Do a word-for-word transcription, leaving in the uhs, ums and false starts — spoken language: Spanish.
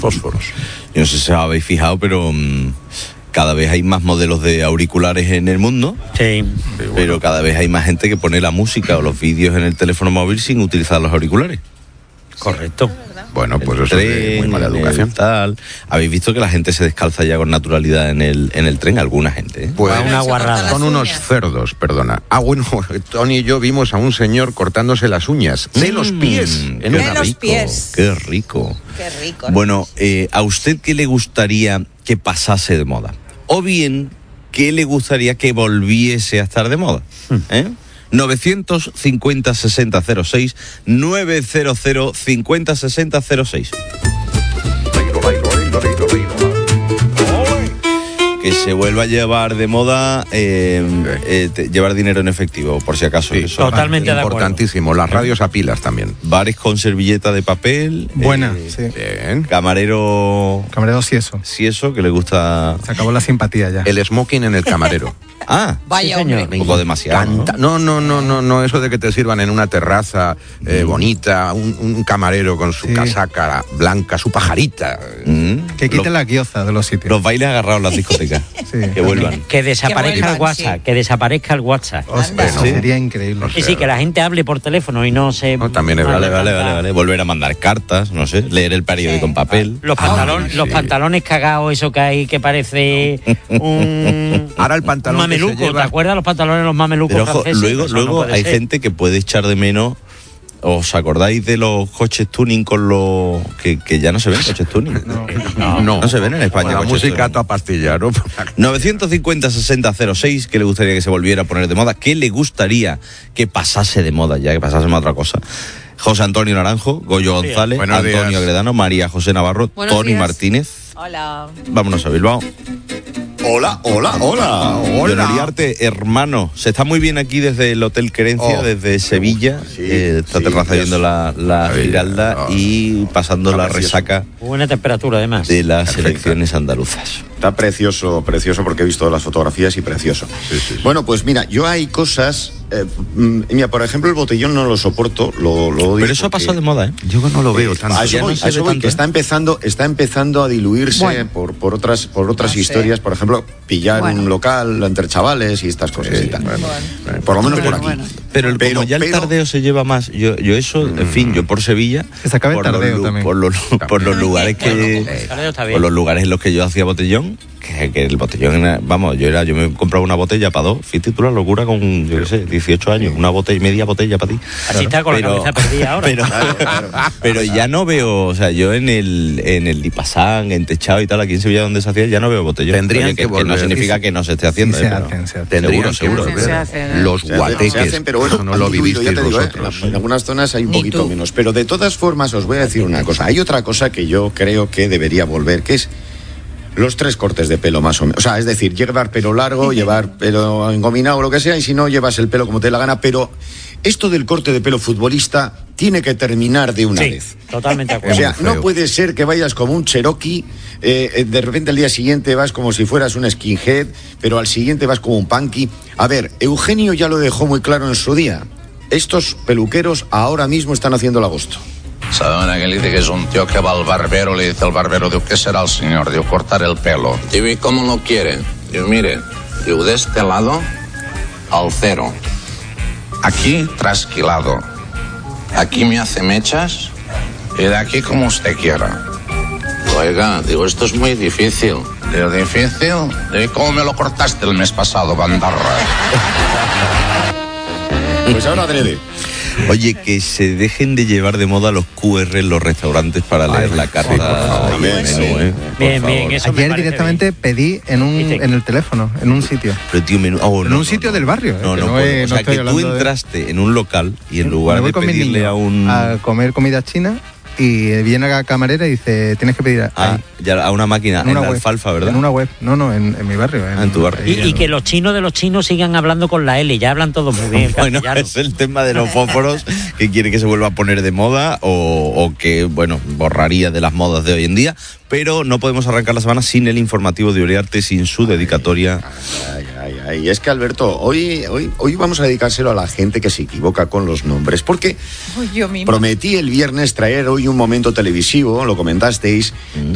Fósforos. Yo no sé si os habéis fijado, pero um, cada vez hay más modelos de auriculares en el mundo. Sí. Pero bueno, cada vez hay más gente que pone la música o los vídeos en el teléfono móvil sin utilizar los auriculares. Correcto. Bueno, pues eso es de muy mala educación. Tal. Habéis visto que la gente se descalza ya con naturalidad en el en el tren, alguna gente, ¿eh? Pues una guarrada. Son unos cerdos, perdona. Ah, bueno, Tony y yo vimos a un señor cortándose las uñas de Mm, los pies. Qué En De una los rico, pies. qué rico. Qué rico. Bueno, eh, ¿a usted qué le gustaría que pasase de moda? O bien, ¿qué le gustaría que volviese a estar de moda? ¿Eh? novecientos cincuenta sesenta cero seis, novecientos cincuenta sesenta cero seis. Que se vuelva a llevar de moda eh, eh, te- llevar dinero en efectivo, por si acaso. Sí, Eso. Totalmente de acuerdo. importantísimo. Las radios a pilas también. Bares con servilleta de papel. Buena, eh, sí. Bien. Camarero, Camarero sí eso. si eso, que le gusta. Se acabó la simpatía ya. El smoking en el camarero. Ah, Vaya, Sí, señor. hombre. un poco demasiado. ¿no? Canta- No, no, no, no, no, eso de que te sirvan en una terraza eh, bonita, un, un camarero con su Sí. casaca blanca, su pajarita. Mm. Que quiten Los- la guioza de los sitios. Los bailes agarrados en las discotecas. Sí. Que vuelvan. Que desaparezca Que vuelvan, el WhatsApp, sí. que desaparezca el WhatsApp. O sea, Anda. sería increíble. Sí, sí, que la gente hable por teléfono y no se... No, también es Vale, verdad. vale, vale, vale. Volver a mandar cartas, no sé, leer el periódico Sí. en papel. Los, Ah, pantalón- sí. los pantalones cagados, eso que hay que parece un... Ahora el pantalón un que se mameluco, lleva- ¿te acuerdas los pantalones de los mamelucos Pero ojo, franceses? luego, Eso no luego puede hay ser. gente que puede echar de menos. ¿Os acordáis de los coches tuning con los que, que ya no se ven coches tuning? No, No se ven en España Con la coches música tuning. toda pastilla, ¿no? novecientos cincuenta sesenta cero seis, ¿qué le gustaría que se volviera a poner de moda? ¿Qué le gustaría que pasase de moda ya, que pasásemos a otra cosa? José Antonio Naranjo, Goyo González, Buenos Antonio días. Agredano, María José Navarro, Buenos Tony días. Martínez. Hola. Vámonos a Bilbao. Hola, hola, hola. Don Uriarte, hermano, se está muy bien aquí desde el Hotel Querencia, Oh, desde Sevilla, Sí, eh, esta sí, terraza ya viendo es- la, la Maravilla, Giralda oh. y pasando Está la precioso. resaca Buena temperatura, además. de las Perfecta. elecciones andaluzas. Está precioso, precioso porque he visto las fotografías y precioso. Sí, sí, sí. Bueno, pues mira, yo hay cosas. eh, mm, mira, por ejemplo, el botellón no lo soporto, lo, lo odio Pero eso ha porque- pasado de moda, ¿eh? Yo no lo veo tanto. A eso Ya no voy, se a eso ve voy, tanto, que ¿eh? está empezando, está empezando a diluirse Bueno. por, por otras, por otras No sé. historias, por ejemplo, pillar Bueno. un local entre chavales y estas cosas y tal. bueno, Eh, Por lo menos por Bueno, aquí. bueno. Pero, el- Pero- como ya el pero- tardeo se lleva más, yo, yo eso, en fin, yo por Sevilla, Que se acabe el por, los, tardeo lu- también. por, los, por los lugares que, El tardeo está bien. por los lugares en los que yo hacía botellón, que, que el botellón, era- vamos, yo era, yo me compraba una botella para dos, fíjate tú la locura con, yo qué sé, dieciocho años, una botella, media botella para ti. Así está con la cabeza perdida ahora. Pero, pero ya no veo, o sea, yo en el en el Lipasán, en Techado y tal, aquí en Sevilla donde se hacía, ya no veo botellón. Tendrían Oye, que que, que no volver. significa Y que no se esté Y haciendo. se ¿eh? Pero- hacen, se hacen. Tendrían Seguro, que seguro. volver Se hacen, ¿eh? los Se hacen- guateques. se hacen, pero bueno, Eso no lo han diluido, vivisteis ya te digo, eh, vosotros. en algunas zonas hay un Ni poquito tú. menos. Pero de todas formas os voy a decir una cosa. Hay otra cosa que yo creo que debería volver, que es los tres cortes de pelo más o menos. O sea, es decir, llevar pelo largo, llevar pelo engominado o lo que sea, y si no, llevas el pelo como te dé la gana. Pero esto del corte de pelo futbolista tiene que terminar de una Sí, vez. totalmente de O acuerdo. sea, muy no feo. puede ser que vayas como un Cherokee, eh, eh, de repente al día siguiente vas como si fueras un skinhead, pero al siguiente vas como un punky. A ver, Eugenio ya lo dejó muy claro en su día. Estos peluqueros ahora mismo están haciendo el agosto. Saben que le dice que es un tío que va al barbero, le dice al barbero, digo, ¿qué será el señor? Digo, cortar el pelo. Digo, ¿y cómo lo quiere? Digo, mire, digo, de este lado al cero. Aquí trasquilado. Aquí me hace mechas y de aquí como usted quiera. Oiga, digo, esto es muy difícil. Digo, ¿difícil? Digo, ¿cómo me lo cortaste el mes pasado, bandarra? Pues ahora adrede. Oye, que se dejen de llevar de moda los Q R en los restaurantes para leer la carta sí, por favor. y el También, menú, sí. ¿eh? Por Bien, bien, favor. eso me Ayer parece directamente pedí en un Dice- en el teléfono, en un sitio. Pero tío, menú, oh, En no, un no, sitio no. del barrio, eh, No, que no, no puedo. es- O no sea, estoy que tú hablando de- entraste en un local y en lugar Me voy de con mis pedirle niños a un... a comer comida china y viene la camarera y dice, tienes que pedir Ah, ahí, ya a una máquina, en en, una la web. alfalfa, ¿verdad? En una web, no, no, en, en mi barrio. Ah, en tu barrio. ahí, Y, y que los chinos de los chinos sigan hablando con la L, ya hablan todos muy bien Bueno, castellano. es el tema de los fósforos que quiere que se vuelva a poner de moda o, o que, bueno, borraría de las modas de hoy en día, pero no podemos arrancar la semana sin el informativo de Uriarte, sin su dedicatoria. Ay, ay, ay. Es que, Alberto, hoy, hoy, hoy vamos a dedicárselo a la gente que se equivoca con los nombres, porque Uy, yo misma. prometí el viernes traer hoy un momento televisivo, lo comentasteis,